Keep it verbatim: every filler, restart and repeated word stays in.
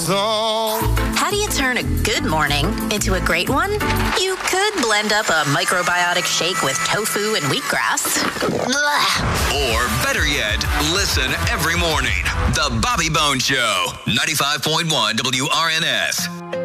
song. How do you turn a good morning into a great one? You could blend up a microbiotic shake with tofu and wheatgrass. Blah. Or better yet, listen every morning. The Bobby Bones Show, ninety-five point one W R N S.